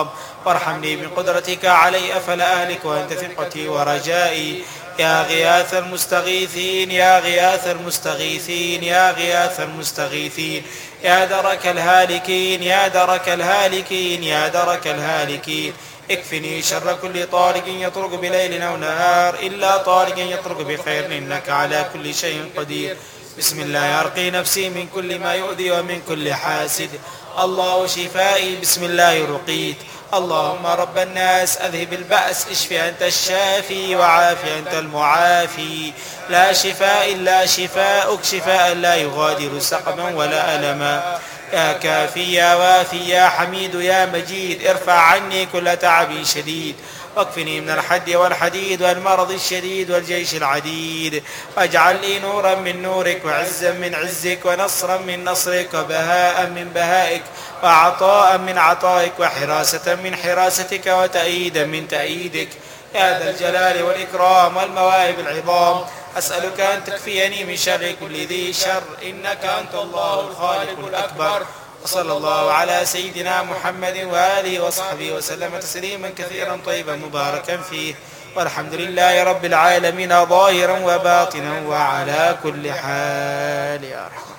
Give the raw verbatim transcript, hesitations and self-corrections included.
الإكرام، وارحمني بقدرتك علي أفلا أهلك وأنت ثقتي ورجائي. يا غياث المستغيثين يا غياث المستغيثين يا غياث المستغيثين، يا درك الهالكين يا درك الهالكين يا درك الهالكين، اكفني شر كل طارق يطرق بليل أو نهار إلا طارق يطرق بخير إنك على كل شيء قدير. بسم الله أرقي نفسي من كل ما يؤذي ومن كل حاسد. الله شفائي بسم الله رقيت. اللهم رب الناس أذهب البأس اشف أنت الشافي وعافي أنت المعافي، لا شفاء إلا شفاءك شفاء لا يغادر سقما ولا ألما. يا كافي يا وافي يا حميد يا مجيد، ارفع عني كل تعب شديد، واكفني من الحد والحديد والمرض الشديد والجيش العديد، واجعل لي نورا من نورك وعزا من عزك ونصرا من نصرك وبهاء من بهائك وعطاء من عطائك وحراسة من حراستك وتأييدا من تأييدك يا ذا الجلال والإكرام والمواهب العظام. أسألك أن تكفيني من شر كل ذي شر إنك أنت الله الخالق الأكبر. وصلى الله على سيدنا محمد وآله وصحبه وسلم تسليما كثيرا طيبا مباركا فيه، والحمد لله رب العالمين ظاهرا وباطنا وعلى كل حال. يا رحمن.